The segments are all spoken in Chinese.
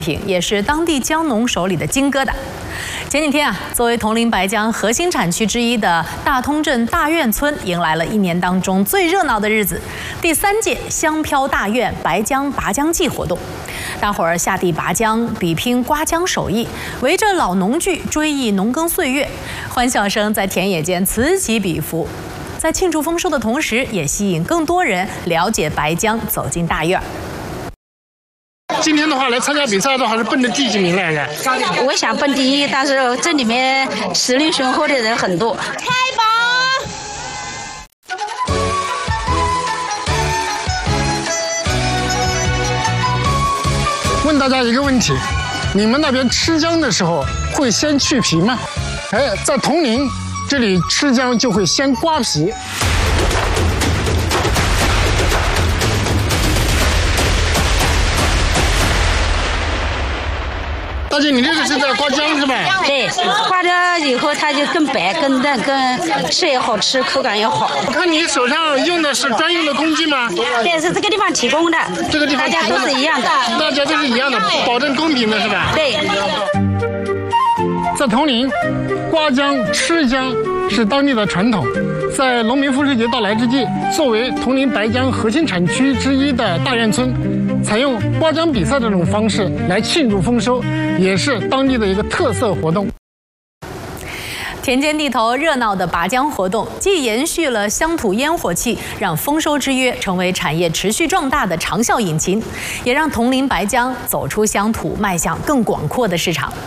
品，也是当地姜农手里的金疙瘩。前几天啊，作为铜陵白姜核心产区之一的大通镇大院村，迎来了一年当中最热闹的日子——第3届香飘大院白姜拔姜季活动。大伙儿下地拔姜，比拼刮姜手艺，围着老农具追忆农耕岁月，欢笑声在田野间此起彼伏。在庆祝丰收的同时，也吸引更多人了解白姜，走进大院。 今天的话来参加比赛的话是奔着第几名来的？ 我想奔第1，但是这里面实力雄厚的人很多。开榜！ 问大家一个问题：你们那边吃姜的时候会先去皮吗？在铜陵这里吃姜就会先刮皮。大姐，你这个是在刮姜是吧？ 对，刮了以后它就更白、更嫩、更吃也好吃，口感也好。 我看你手上用的是专用的工具吗？ 对，是这个地方提供的。 这个地方大家都是一样的。 大家都是一样的，保证公平的是吧？ 对。 在铜陵，刮姜、吃姜是当地的传统。在农民丰收节到来之际，作为铜陵白姜核心产区之一的大院村，采用刮姜比赛这种方式来庆祝丰收，也是当地的一个特色活动。 田间地头热闹的拔姜活动，既延续了乡土烟火气，让丰收之约成为产业持续壮大的长效引擎，也让铜陵白姜走出乡土，迈向更广阔的市场。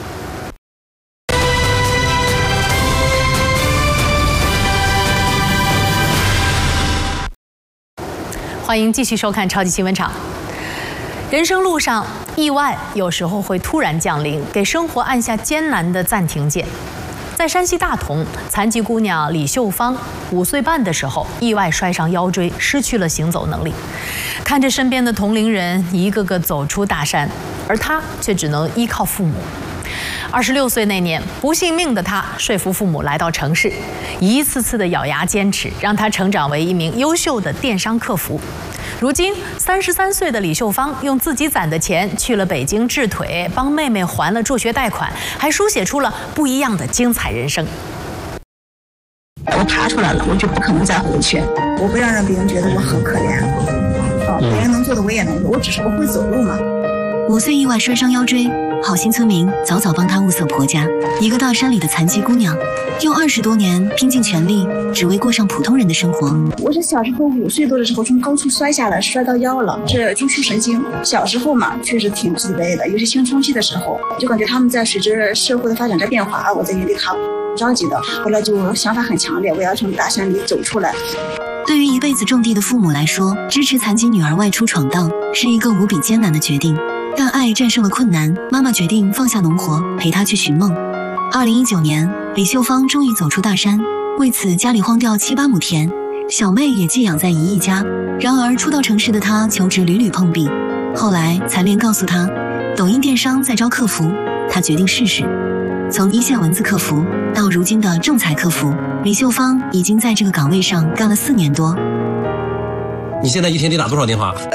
欢迎继续收看超级新闻场。人生路上，意外有时候会突然降临，给生活按下艰难的暂停键。在山西大同，残疾姑娘李秀芳5岁半的时候，意外摔伤腰椎，失去了行走能力。看着身边的同龄人一个个走出大山，而她却只能依靠父母。26岁那年，不信命的她说服父母来到城市，一次次的咬牙坚持，让她成长为一名优秀的电商客服。如今33岁的李秀芳用自己攒的钱去了北京治腿，帮妹妹还了助学贷款，还书写出了不一样的精彩人生。 我爬出来了，我就不可能再回去。我不让别人觉得我很可怜。别人能做的我也能做，我只是不会走路嘛。 5岁意外摔伤腰椎，好心村民早早帮她物色婆家。一个大山里的残疾姑娘，用20多年拼尽全力，只为过上普通人的生活。 我是小时候5岁多的时候从高处摔下来，摔到腰了，是中枢神经。小时候嘛，确实挺自卑的，尤其青春期的时候，就感觉他们在随着社会的发展在变化，我在原地踏步，着急的。后来就想法很强烈，我要从大山里走出来。 对于一辈子种地的父母来说，支持残疾女儿外出闯荡是一个无比艰难的决定。但爱战胜了困难，妈妈决定放下农活，陪她去寻梦。2019年，李秀芳终于走出大山，为此家里荒掉7、8亩田，小妹也寄养在姨家。然而初到城市的她求职屡屡碰壁，后来残联告诉她，抖音电商在招客服，她决定试试。从一线文字客服到如今的仲裁客服，李秀芳已经在这个岗位上干了4年多。 你现在一天得打多少电话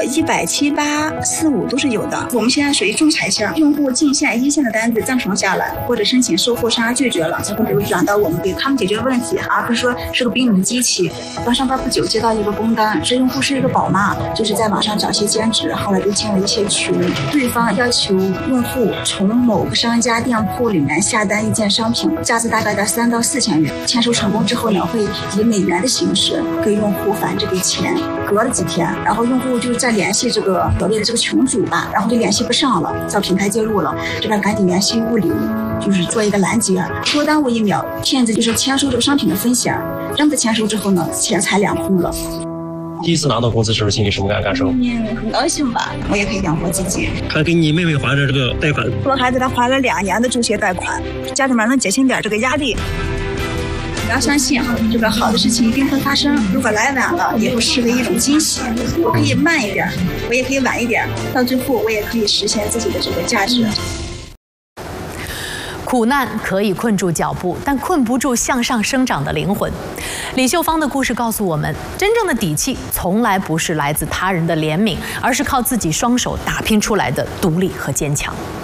？178、45都是有的。我们现在属于仲裁线，用户进线1线的单子暂停下来，或者申请售后商家拒绝了，才会转到我们给他们解决问题，而不是说是个冰冷的机器。刚上班不久接到一个工单，这用户是一个宝妈，就是在网上找些兼职，后来就进了一些群，对方要求用户从某个商家店铺里面下单一件商品，价值大概在3到4千元。签收成功之后呢，会以美元的形式给用户返这笔钱。隔了几天，然后用户就再联系这个所谓的这个群主吧，然后就联系不上了，遭平台介入了，这边赶紧联系物流，就是做一个拦截，多耽误1秒，骗子就是签收这个商品的风险，真的签收之后呢，钱财两空了。 第一次拿到工资时候心里什么感受？ 很高兴吧，我也可以养活自己。 还给你妹妹还着这个贷款。 我孩子他还了2年的助学贷款，家长们能减轻点这个压力。不要相信这个好的事情一定会发生，如果来晚了也会视为一种惊喜。我可以慢一点，我也可以晚一点，到最后我也可以实现自己的这个价值。 苦难可以困住脚步，但困不住向上生长的灵魂。李秀芳的故事告诉我们，真正的底气从来不是来自他人的怜悯，而是靠自己双手打拼出来的独立和坚强。